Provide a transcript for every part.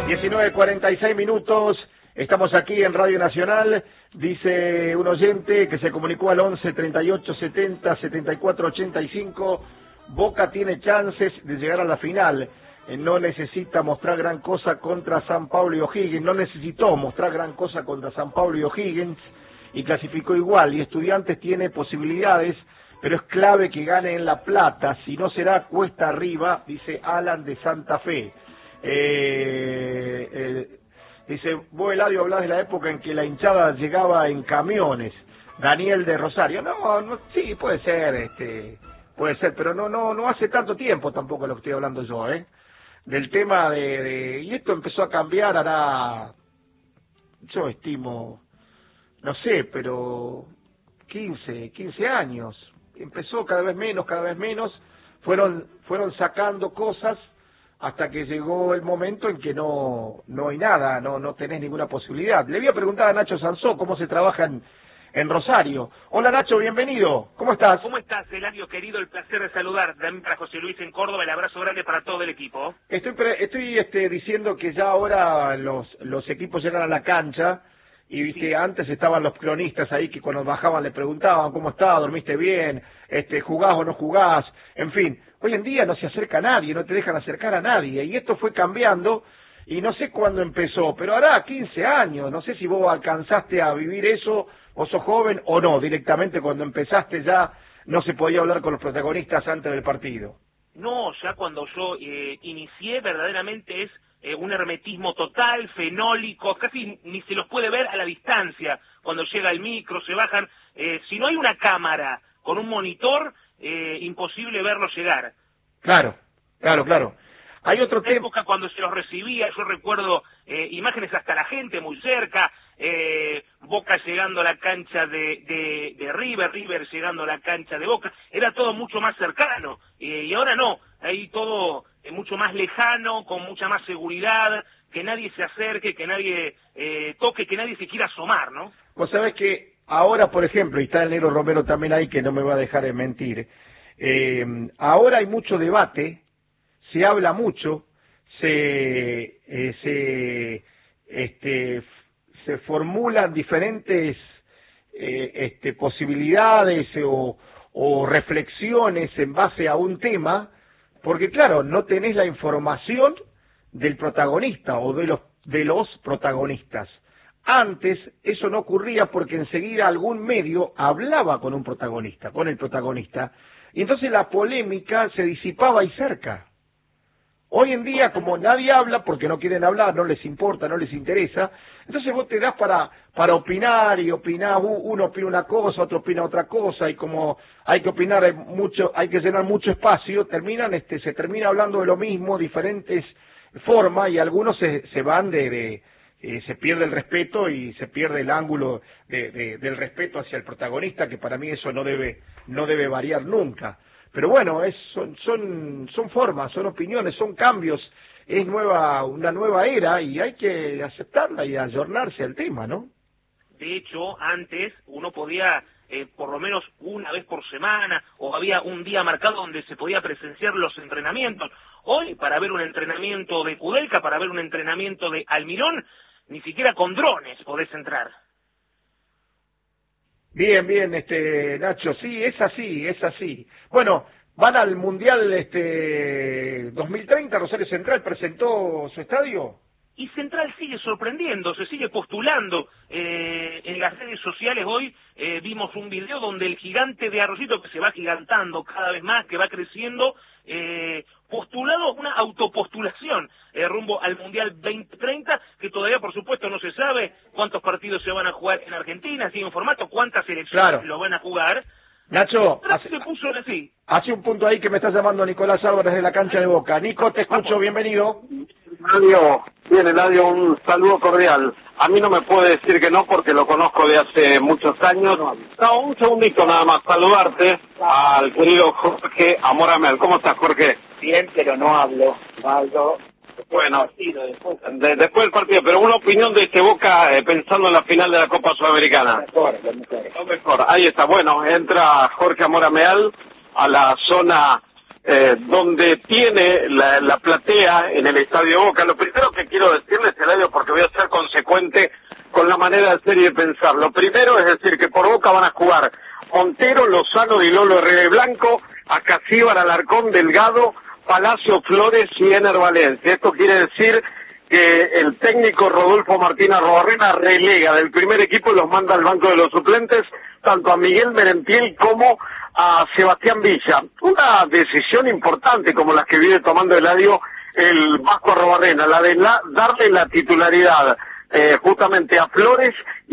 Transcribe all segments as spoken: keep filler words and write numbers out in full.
diecinueve cuarenta y seis minutos, estamos aquí en Radio Nacional. Dice un oyente que se comunicó al once treinta y ocho setenta setenta y cuatro ochenta y cinco. Boca tiene chances de llegar a la final. Eh, no necesita mostrar gran cosa contra San Pablo y O'Higgins. No necesitó mostrar gran cosa contra San Pablo y O'Higgins y clasificó igual. Y Estudiantes tiene posibilidades, pero es clave que gane en La Plata. Si no, será cuesta arriba, dice Alan de Santa Fe. Eh, eh, dice, vos, Eladio, hablás de la época en que la hinchada llegaba en camiones. Daniel de Rosario. No, no, sí, puede ser, este, puede ser, pero no, no, no hace tanto tiempo tampoco lo que estoy hablando yo, ¿eh? Del tema de, de, y esto empezó a cambiar, hará, yo estimo, no sé, pero quince, quince años. Empezó cada vez menos, cada vez menos, fueron, fueron sacando cosas hasta que llegó el momento en que no, no hay nada, no, no tenés ninguna posibilidad. Le voy a preguntar a Nacho Sansó cómo se trabaja en, en Rosario. Hola Nacho, bienvenido. ¿Cómo estás? ¿Cómo estás, Eladio, querido? El placer de saludar. También para José Luis en Córdoba, el abrazo grande para todo el equipo. Estoy, estoy este, diciendo que ya ahora los, los equipos llegan a la cancha. Y viste, sí. Antes estaban los cronistas ahí que cuando bajaban le preguntaban cómo está, dormiste bien, este, jugás o no jugás, en fin. Hoy en día no se acerca a nadie, no te dejan acercar a nadie, y esto fue cambiando, y no sé cuándo empezó, pero hará quince años, no sé si vos alcanzaste a vivir eso, o sos joven o no, directamente cuando empezaste ya no se podía hablar con los protagonistas antes del partido. No, ya cuando yo eh, inicié verdaderamente es eh, un hermetismo total, fenólico, casi ni se los puede ver a la distancia, cuando llega el micro, se bajan, eh, si no hay una cámara con un monitor, eh, imposible verlo llegar. Claro, claro, claro. Hay otro tema. En época cuando se los recibía, yo recuerdo eh, imágenes hasta la gente muy cerca, eh, Boca llegando a la cancha de, de, de River, River llegando a la cancha de Boca, era todo mucho más cercano, eh, y ahora no, ahí todo eh, mucho más lejano, con mucha más seguridad, que nadie se acerque, que nadie eh, toque, que nadie se quiera asomar, ¿no? Vos sabés que ahora, por ejemplo, y está el negro Romero también ahí, que no me va a dejar de mentir, eh, ahora hay mucho debate, se habla mucho, se, eh, se, este, se formulan diferentes eh, este, posibilidades o, o reflexiones en base a un tema, porque claro, no tenés la información del protagonista o de los, de los protagonistas. Antes eso no ocurría porque enseguida algún medio hablaba con un protagonista, con el protagonista, y entonces la polémica se disipaba ahí cerca. Hoy en día, como nadie habla, porque no quieren hablar, no les importa, no les interesa, entonces vos te das para para opinar y opinar, uno opina una cosa, otro opina otra cosa, y como hay que opinar mucho, hay que llenar mucho espacio, terminan, este, se termina hablando de lo mismo, diferentes formas, y algunos se, se van de, de eh, se pierde el respeto y se pierde el ángulo de, de, del respeto hacia el protagonista, que para mí eso no debe, no debe variar nunca. Pero bueno, es, son, son, son formas, son opiniones, son cambios, es nueva, una nueva era y hay que aceptarla y ayornarse al tema, ¿no? De hecho, antes uno podía, eh, por lo menos una vez por semana, o había un día marcado donde se podía presenciar los entrenamientos. Hoy, para ver un entrenamiento de Kudelka, para ver un entrenamiento de Almirón, ni siquiera con drones podés entrar. Bien, bien, este Nacho, sí, es así, es así. Bueno, van al Mundial este dos mil treinta, Rosario Central presentó su estadio. Y Central sigue sorprendiendo, se sigue postulando. Eh, en las redes sociales hoy eh, vimos un video donde el gigante de Arroyito, que se va gigantando cada vez más, que va creciendo, eh, postulado una autopostulación eh, rumbo al Mundial veinte treinta, que todavía por supuesto no se sabe cuántos partidos se van a jugar en Argentina, sigue en formato, cuántas elecciones claro. lo van a jugar. Nacho, hace, se puso así. hace un punto ahí que me está llamando Nicolás Álvarez de la cancha de Boca. Nico, te escucho, Vamos. Bienvenido. Eladio, bien, Eladio, un saludo cordial. A mí no me puede decir que no porque lo conozco de hace muchos años. No, un segundito nada más, saludarte al querido Jorge Amoramel. ¿Cómo estás, Jorge? Bien, pero no hablo, no hablo. Bueno, de, después del partido, pero una opinión de este Boca eh, pensando en la final de la Copa Sudamericana. Mejor, lo mejor. Lo mejor, ahí está, bueno, entra Jorge Amoramel a la zona eh, donde tiene la, la platea en el Estadio Boca. Lo primero que quiero decirles, Eladio, porque voy a ser consecuente con la manera de ser y de pensar. Lo primero es decir que por Boca van a jugar Montero, Lozano, Di Lolo, Herrera y Blanco, Acasíbar, Alarcón, Delgado, Palacio, Flores y Ener Valencia. Esto quiere decir que el técnico Rodolfo Martínez Arruabarrena relega del primer equipo y los manda al banco de los suplentes, tanto a Miguel Merentiel como a Sebastián Villa. Una decisión importante como las que viene tomando Eladio el Vasco Arruabarrena, la de la, darle la titularidad eh, justamente a Flores,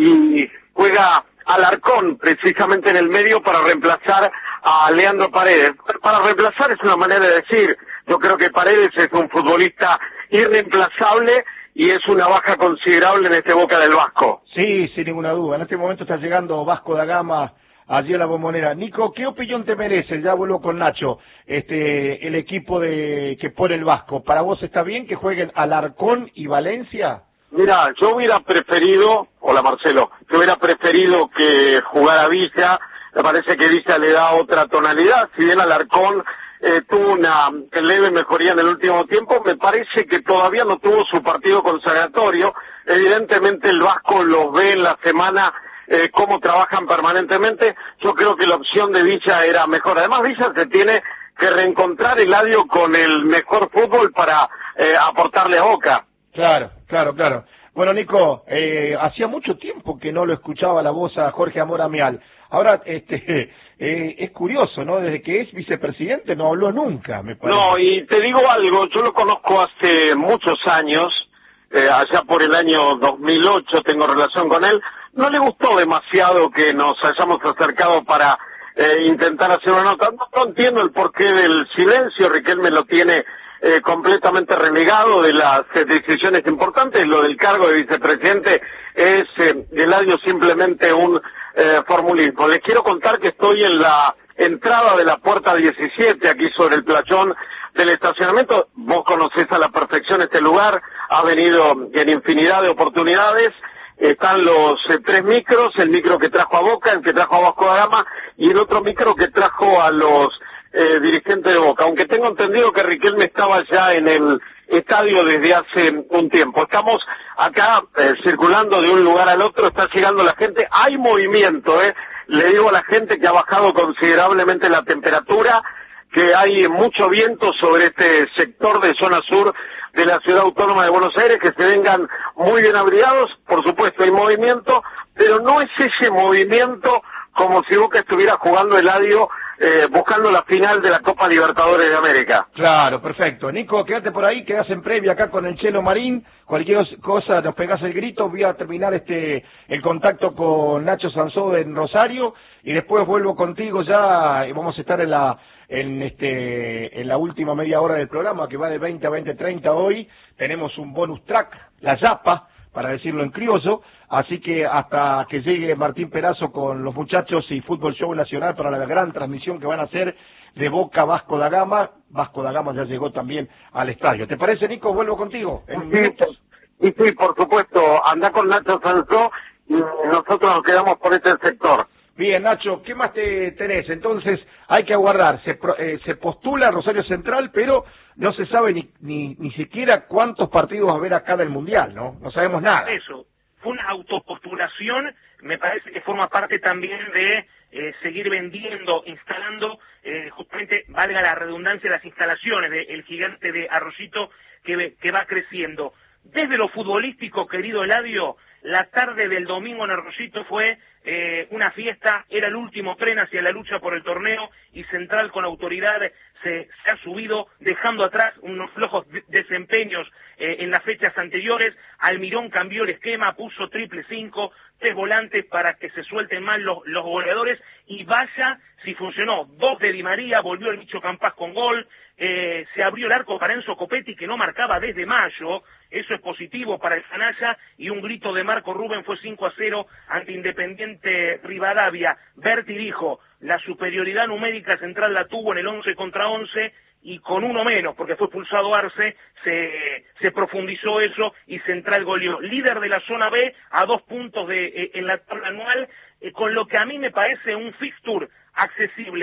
y juega Alarcón precisamente en el medio para reemplazar a Leandro Paredes. Para reemplazar es una manera de decir, yo creo que Paredes es un futbolista irreemplazable y es una baja considerable en este Boca del Vasco. Sí, sin ninguna duda. En este momento está llegando Vasco da Gama allí a la Bombonera. Nico, ¿qué opinión te merece? Ya vuelvo con Nacho. Este, el equipo de que pone el Vasco. ¿Para vos está bien que jueguen Alarcón y Valencia? Mira, yo hubiera preferido, hola Marcelo, yo hubiera preferido que jugara Villa. Me parece que Villa le da otra tonalidad. Si bien Alarcón eh, tuvo una leve mejoría en el último tiempo, me parece que todavía no tuvo su partido consagratorio. Evidentemente el Vasco los ve en la semana eh, cómo trabajan permanentemente. Yo creo que la opción de Villa era mejor. Además Villa se tiene que reencontrar, Eladio, con el mejor fútbol para eh, aportarle a Boca. Claro, claro, claro. Bueno, Nico, eh, hacía mucho tiempo que no lo escuchaba la voz a Jorge Amora Mial. Ahora, este, eh, es curioso, ¿no? Desde que es vicepresidente no habló nunca, me parece. No, y te digo algo, yo lo conozco hace muchos años, eh, allá por el año dos mil ocho tengo relación con él. No le gustó demasiado que nos hayamos acercado para eh, intentar hacer una nota. No, no entiendo el porqué del silencio. Riquelme lo tiene Eh, completamente renegado de las eh, decisiones importantes. Lo del cargo de vicepresidente es, eh, Eladio, simplemente un eh, formulismo. Les quiero contar que estoy en la entrada de la puerta diecisiete, aquí sobre el playón del estacionamiento. Vos conocés a la perfección este lugar, ha venido en infinidad de oportunidades. Están los eh, tres micros, el micro que trajo a Boca, el que trajo a Vasco da Gama y el otro micro que trajo a los Eh, dirigente de Boca, aunque tengo entendido que Riquelme estaba ya en el estadio desde hace un tiempo. Estamos acá eh, circulando de un lugar al otro, está llegando la gente, hay movimiento, eh. Le digo a la gente que ha bajado considerablemente la temperatura, que hay mucho viento sobre este sector de zona sur de la ciudad autónoma de Buenos Aires, que se vengan muy bien abrigados. Por supuesto hay movimiento, pero no es ese movimiento como si Boca estuviera jugando, Eladio, eh, buscando la final de la Copa Libertadores de América. Claro, perfecto. Nico, quédate por ahí, quedás en previa acá con el Chelo Marín. Cualquier cosa nos pegás el grito. Voy a terminar este el contacto con Nacho Sansó en Rosario y después vuelvo contigo ya. Y vamos a estar en la en este en la última media hora del programa, que va de veinte a veinte treinta hoy. Tenemos un bonus track, la Yapa, para decirlo en criollo, así que hasta que llegue Martín Perazo con los muchachos y Fútbol Show Nacional para la gran transmisión que van a hacer de Boca Vasco da Gama. Vasco da Gama ya llegó también al estadio. ¿Te parece, Nico? Vuelvo contigo en minutos. Y sí, por supuesto, anda con Nacho Sansó y nosotros nos quedamos por este sector. Bien, Nacho, ¿qué más te tenés? Entonces hay que aguardar. Se, eh, se postula Rosario Central, pero no se sabe ni, ni ni siquiera cuántos partidos va a haber acá del Mundial, ¿no? No sabemos nada. Eso, fue una autopostulación, me parece que forma parte también de eh, seguir vendiendo, instalando, eh, justamente, valga la redundancia, las instalaciones del gigante de Arroyito que, que va creciendo. Desde lo futbolístico, querido Eladio, la tarde del domingo en Arroyito fue eh, una fiesta, era el último tren hacia la lucha por el torneo y Central con autoridad se, se ha subido, dejando atrás unos flojos de desempeños eh, en las fechas anteriores. Almirón cambió el esquema, puso triple cinco, tres volantes para que se suelten más los, los goleadores y vaya si funcionó. Dos de Di María, volvió el bicho Campás con gol, eh, se abrió el arco para Enzo Copetti que no marcaba desde mayo. Eso es positivo para el canalla, y un grito de Marco Rubén fue cinco a cero ante Independiente Rivadavia. Berti dijo, la superioridad numérica Central la tuvo en el once contra once y con uno menos, porque fue expulsado Arce, se, se profundizó eso y Central goleó. Líder de la zona B a dos puntos de eh, en la tabla anual, eh, con lo que a mí me parece un fixture accesible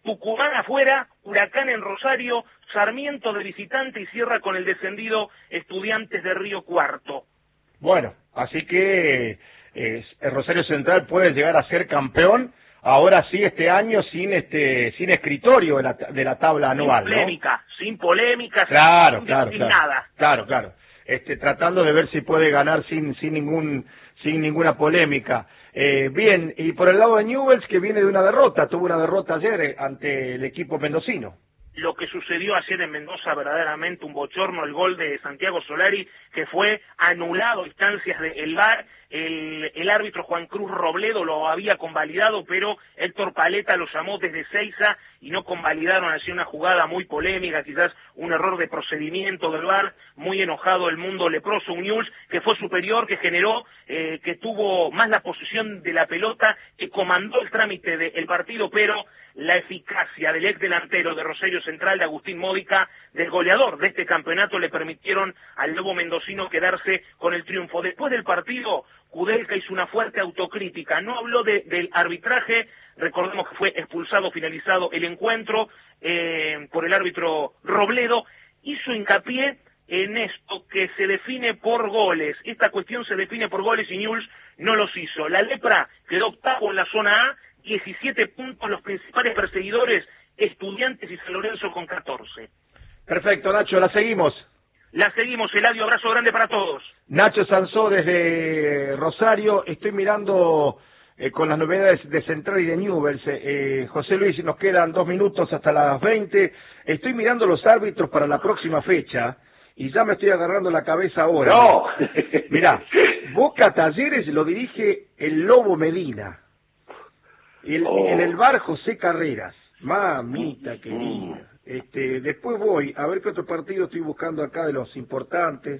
Tucumán afuera, Huracán en Rosario, Sarmiento de visitante y cierra con el descendido Estudiantes de Río Cuarto. Bueno, así que eh, el Rosario Central puede llegar a ser campeón, ahora sí este año sin este sin escritorio de la, de la tabla anual, sin polémica, ¿no? Sin polémica, claro, sin, claro, sin claro, nada. Claro, claro. Este, tratando de ver si puede ganar sin sin ningún sin ninguna polémica. Eh, bien, y por el lado de Newell's, que viene de una derrota, tuvo una derrota ayer eh, ante el equipo mendocino. Lo que sucedió ayer en Mendoza, verdaderamente un bochorno, el gol de Santiago Solari, que fue anulado a instancias del V A R, el, el árbitro Juan Cruz Robledo lo había convalidado, pero Héctor Paleta lo llamó desde Seiza y no convalidaron, así una jugada muy polémica, quizás un error de procedimiento del V A R, muy enojado el mundo leproso, un Newell's que fue superior, que generó, eh, que tuvo más la posesión de la pelota, que comandó el trámite del partido, pero la eficacia del ex delantero de Rosario Central, de Agustín Módica, del goleador de este campeonato, le permitieron al lobo mendocino quedarse con el triunfo. Después del partido, Kudelka hizo una fuerte autocrítica, no habló de, del arbitraje, recordemos que fue expulsado, finalizado el encuentro eh, por el árbitro Robledo, hizo hincapié en esto que se define por goles, esta cuestión se define por goles y Newell's no los hizo. La Lepra quedó octavo en la zona A, diecisiete puntos, los principales perseguidores, Estudiantes y San Lorenzo con catorce. Perfecto, Nacho, la seguimos. La seguimos, Eladio, abrazo grande para todos. Nacho Sansó desde Rosario, estoy mirando eh, con las novedades de Central y de Newell's. Eh, José Luis, nos quedan dos minutos hasta las veinte. Estoy mirando los árbitros para la próxima fecha y ya me estoy agarrando la cabeza ahora. No. Mirá, Boca Talleres lo dirige el Lobo Medina. Y el, Oh. en el bar José Carreras, mamita querida. Este, después voy a ver qué otro partido estoy buscando acá de los importantes.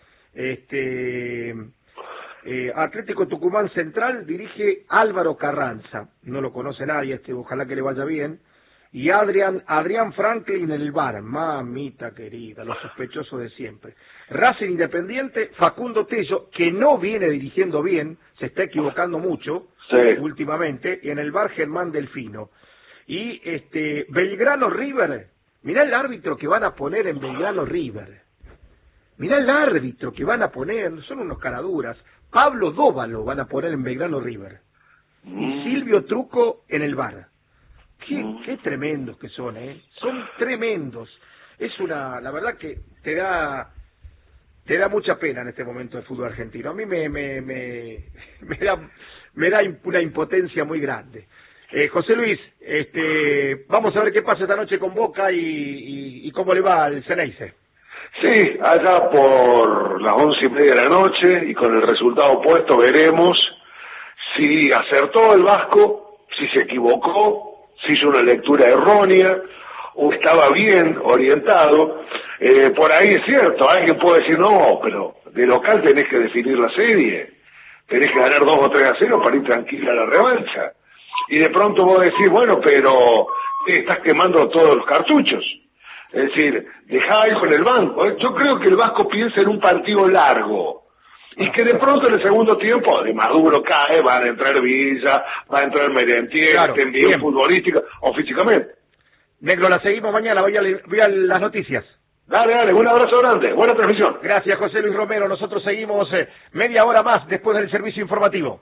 Este, eh, Atlético Tucumán Central dirige Álvaro Carranza, no lo conoce nadie, este, ojalá que le vaya bien. Y Adrián, Adrián Franklin en el bar, mamita querida, los sospechosos de siempre. Racing Independiente, Facundo Tello, que no viene dirigiendo bien, se está equivocando mucho Sí. últimamente, y en el bar Germán Delfino. Y este Belgrano River, mirá el árbitro que van a poner en Belgrano River. Mirá el árbitro que van a poner, son unos caraduras. Pablo Dóvalo van a poner en Belgrano River. Y Silvio Truco en el bar. Qué, qué tremendos que son, ¿eh? Son tremendos. Es una, la verdad que te da, te da mucha pena en este momento el fútbol argentino. A mí me, me, me, me da, me da una impotencia muy grande. Eh, José Luis, este, vamos a ver qué pasa esta noche con Boca y, y, y cómo le va al Ceneice. Sí, allá por las once y media de la noche y con el resultado opuesto veremos si acertó el Vasco, si se equivocó, si hizo una lectura errónea o estaba bien orientado. Eh, por ahí es cierto, alguien puede decir no, pero de local tenés que definir la serie, tenés que ganar dos o tres a cero para ir tranquila a la revancha. Y de pronto vos decís, bueno, pero eh, estás quemando todos los cartuchos. Es decir, dejá algo en el banco. Yo creo que el Vasco piensa en un partido largo. Y que de pronto en el segundo tiempo, de Maduro cae, van a entrar Villa, va a entrar Merentier, Claro, estén bien bien. futbolística o físicamente. Negro, la seguimos mañana, voy a, voy a las noticias. Dale, dale, un abrazo grande, buena transmisión. Gracias, José Luis Romero. Nosotros seguimos eh, media hora más después del servicio informativo.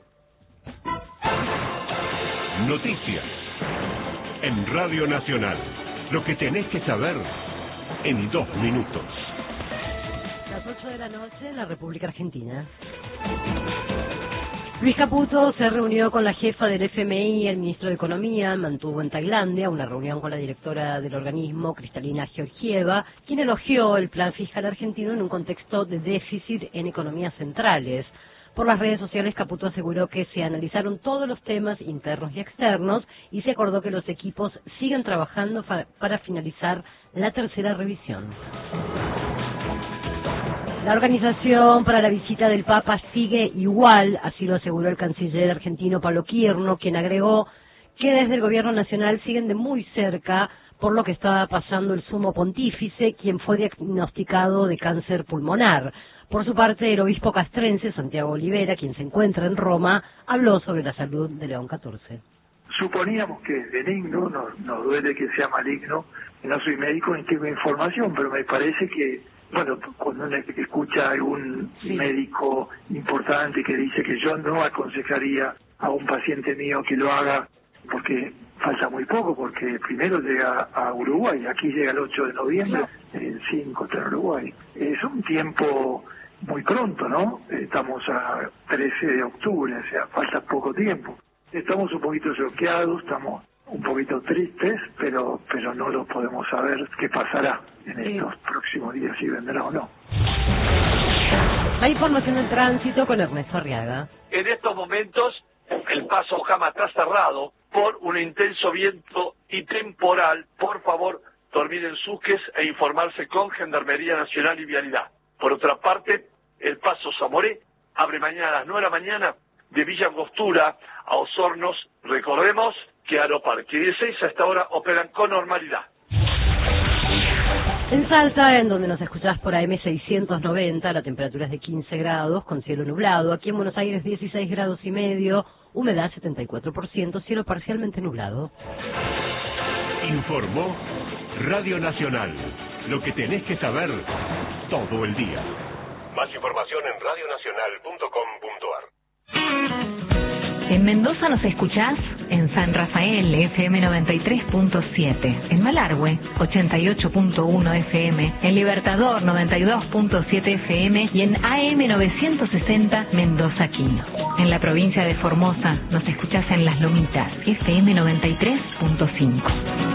Noticias en Radio Nacional. Lo que tenés que saber en dos minutos. Las ocho de la noche en la República Argentina. Luis Caputo se reunió con la jefa del F M I y el ministro de Economía, mantuvo en Tailandia una reunión con la directora del organismo, Cristalina Georgieva, quien elogió el plan fiscal argentino en un contexto de déficit en economías centrales. Por las redes sociales, Caputo aseguró que se analizaron todos los temas internos y externos y se acordó que los equipos siguen trabajando fa- para finalizar la tercera revisión. La organización para la visita del Papa sigue igual, así lo aseguró el canciller argentino Pablo Quierno, quien agregó que desde el gobierno nacional siguen de muy cerca por lo que estaba pasando el sumo pontífice, quien fue diagnosticado de cáncer pulmonar. Por su parte, el obispo castrense, Santiago Olivera, quien se encuentra en Roma, habló sobre la salud de León catorce. suponíamos que es benigno, nos, nos duele que sea maligno. No soy médico ni tengo información, pero me parece que, bueno, cuando uno escucha a algún sí. médico importante que dice que yo no aconsejaría a un paciente mío que lo haga, porque falta muy poco, porque primero llega a Uruguay, aquí llega el ocho de noviembre, el cinco está en Uruguay. Es un tiempo muy pronto, ¿no? Estamos a trece de octubre, o sea, falta poco tiempo. Estamos un poquito choqueados, estamos un poquito tristes, pero pero no lo podemos saber qué pasará en sí. estos próximos días, si vendrá o no. La información del tránsito con Ernesto Arriaga. En estos momentos, el paso Ojama está cerrado por un intenso viento y temporal. Por favor, dormir en Suques e informarse con Gendarmería Nacional y Vialidad. Por otra parte, el paso Zamoré abre mañana a las nueve de la mañana de Villa Angostura a Osornos. Recordemos que Aeroparque y dieciséis a esta hora operan con normalidad. En Salta, en donde nos escuchás por A M seiscientos noventa, la temperatura es de quince grados, con cielo nublado. Aquí en Buenos Aires, dieciséis grados y medio, humedad setenta y cuatro por ciento, cielo parcialmente nublado. Informó Radio Nacional. Lo que tenés que saber todo el día. Más información en radio nacional punto com punto ar. En Mendoza nos escuchás en San Rafael, F M noventa y tres punto siete, en Malargüe, ochenta y ocho punto uno F M, en Libertador, noventa y dos punto siete F M y en A M novecientos sesenta Mendoza Quino. En la provincia de Formosa nos escuchás en Las Lomitas, F M noventa y tres punto cinco.